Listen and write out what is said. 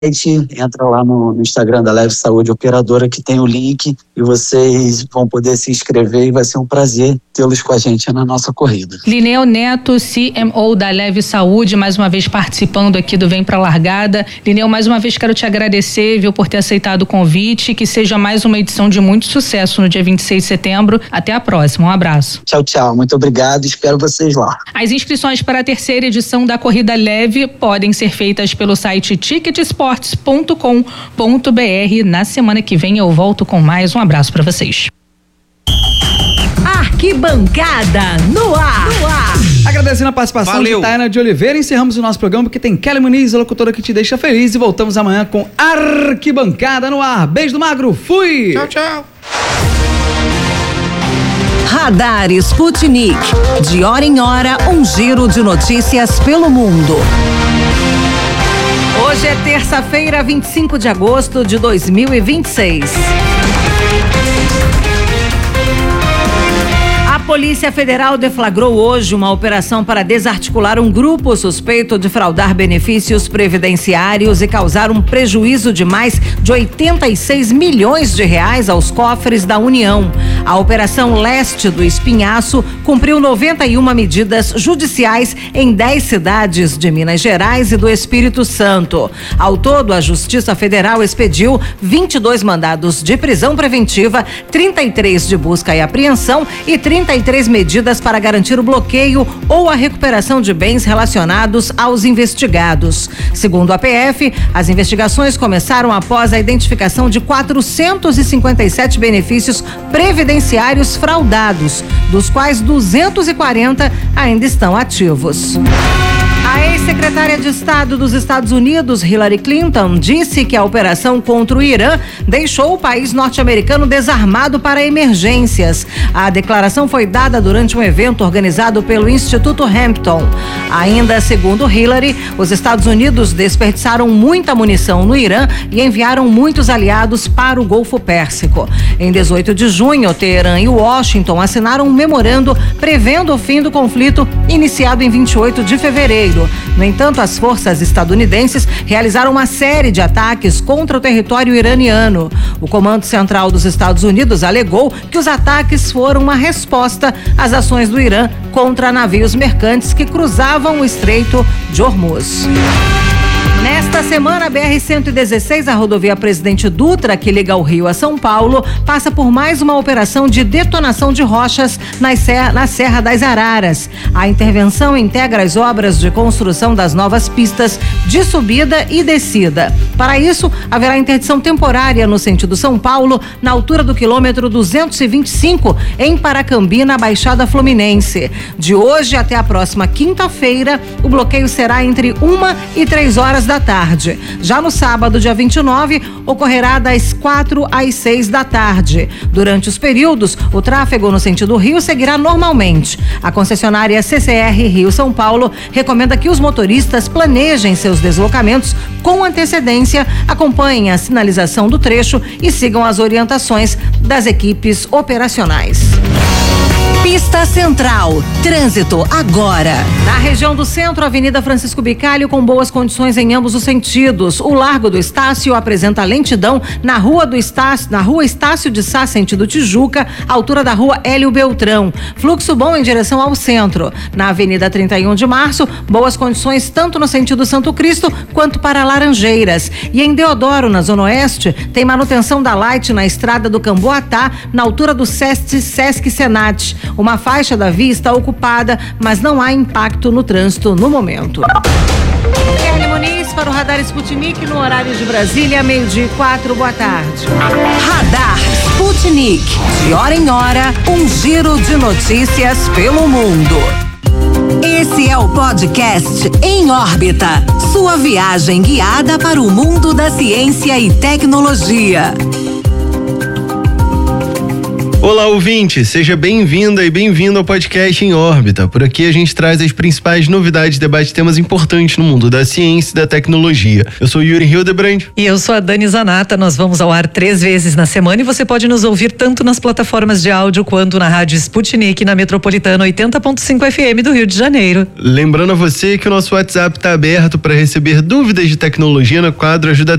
entra lá no Instagram da Leve Saúde Operadora, que tem o link, e vocês vão poder se inscrever e vai ser um prazer tê-los com a gente na nossa corrida. Lineu Neto, CMO da Leve Saúde, mais uma vez participando aqui do Vem Pra Largada. Lineu, mais uma vez quero te agradecer, viu, por ter aceitado o convite, que seja mais uma edição de muito sucesso no dia 26 de setembro. Até a próxima, um abraço. Tchau, tchau, muito obrigado, espero vocês lá. As inscrições para a terceira edição da Corrida Leve podem ser feitas pelo site ticketsports.com.br. Na semana que vem eu volto com mais. Um abraço para vocês. Arquibancada no ar. Agradecendo a participação de Taina de Oliveira, encerramos o nosso programa porque tem Kelly Muniz, a locutora que te deixa feliz, e voltamos amanhã com Arquibancada no ar. Beijo do Magro, fui! Tchau, tchau. Radar Sputnik. De hora em hora, um giro de notícias pelo mundo. Hoje é terça-feira, 25 de agosto de 2026. A Polícia Federal deflagrou hoje uma operação para desarticular um grupo suspeito de fraudar benefícios previdenciários e causar um prejuízo de mais de 86 milhões de reais aos cofres da União. A Operação Leste do Espinhaço cumpriu 91 medidas judiciais em 10 cidades de Minas Gerais e do Espírito Santo. Ao todo, a Justiça Federal expediu 22 mandados de prisão preventiva, 33 de busca e apreensão e 33 medidas para garantir o bloqueio ou a recuperação de bens relacionados aos investigados. Segundo a PF, as investigações começaram após a identificação de 457 benefícios previdenciários fraudados, dos quais 240 ainda estão ativos. A ex-secretária de Estado dos Estados Unidos, Hillary Clinton, disse que a operação contra o Irã deixou o país norte-americano desarmado para emergências. A declaração foi dada durante um evento organizado pelo Instituto Hampton. Ainda segundo Hillary, os Estados Unidos desperdiçaram muita munição no Irã e enviaram muitos aliados para o Golfo Pérsico. Em 18 de junho, Teherã e Washington assinaram um memorando prevendo o fim do conflito iniciado em 28 de fevereiro. No entanto, as forças estadunidenses realizaram uma série de ataques contra o território iraniano. O Comando Central dos Estados Unidos alegou que os ataques foram uma resposta às ações do Irã contra navios mercantes que cruzavam o Estreito de Hormuz. Nesta semana, a BR-116, a rodovia Presidente Dutra, que liga o Rio a São Paulo, passa por mais uma operação de detonação de rochas na Serra das Araras. A intervenção integra as obras de construção das novas pistas de subida e descida. Para isso, haverá interdição temporária no sentido São Paulo, na altura do quilômetro 225, em Paracambi, na Baixada Fluminense. De hoje até a próxima quinta-feira, o bloqueio será entre 1 e 3 horas da tarde. Já no sábado, dia 29, ocorrerá das 4 às 6 da tarde. Durante os períodos, o tráfego no sentido Rio seguirá normalmente. A concessionária CCR Rio-São Paulo recomenda que os motoristas planejem seus deslocamentos com antecedência, acompanhem a sinalização do trecho e sigam as orientações das equipes operacionais. Pista Central. Trânsito agora. Na região do centro, Avenida Francisco Bicalho, com boas condições em ambos os sentidos. O Largo do Estácio apresenta lentidão na Rua Estácio de Sá, sentido Tijuca, altura da Rua Hélio Beltrão. Fluxo bom em direção ao centro. Na Avenida 31 de Março, boas condições tanto no sentido Santo Cristo quanto para Laranjeiras. E em Deodoro, na Zona Oeste, tem manutenção da Light na estrada do Camboatá, na altura do Sesc Senat. Uma faixa da via está ocupada, mas não há impacto no trânsito no momento. Kelly Muniz para o Radar Sputnik no horário de Brasília, 12:04. Boa tarde. Radar Sputnik. De hora em hora, um giro de notícias pelo mundo. Esse é o podcast Em Órbita. Sua viagem guiada para o mundo da ciência e tecnologia. Olá, ouvinte, seja bem-vinda e bem-vindo ao podcast Em Órbita. Por aqui a gente traz as principais novidades e debate temas importantes no mundo da ciência e da tecnologia. Eu sou Yuri Hildebrand. E eu sou a Dani Zanata. Nós vamos ao ar 3 vezes na semana e você pode nos ouvir tanto nas plataformas de áudio quanto na Rádio Sputnik, na Metropolitana 80.5 FM do Rio de Janeiro. Lembrando a você que o nosso WhatsApp está aberto para receber dúvidas de tecnologia no quadro Ajuda